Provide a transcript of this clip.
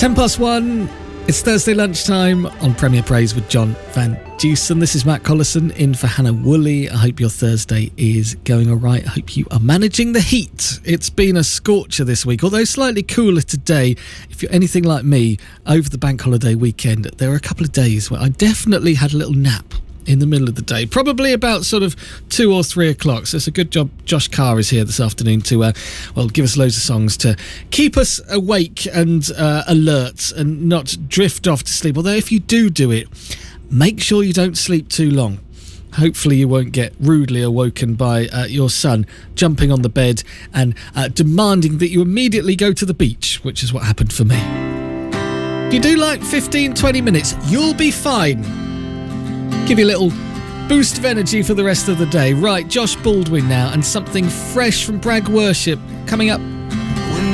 1:10. It's Thursday lunchtime on Premier Praise with John Van Dusen. This is Matt Collison in for Hannah Woolley. I hope your Thursday is going all right. I hope you are managing the heat. It's been a scorcher this week, although slightly cooler today. If you're anything like me, over the bank holiday weekend, there were a couple of days where I definitely had a little nap in the middle of the day, probably about sort of 2 or 3 o'clock. So it's a good job Josh Carr is here this afternoon to give us loads of songs to keep us awake and alert and not drift off to sleep. Although if you do it, make sure you don't sleep too long. Hopefully you won't get rudely awoken by your son jumping on the bed and demanding that you immediately go to the beach, which is what happened for me. If you do like 15-20 minutes, you'll be fine. Give you a little boost of energy for the rest of the day. Right, Josh Baldwin now, and something fresh from Bragg Worship coming up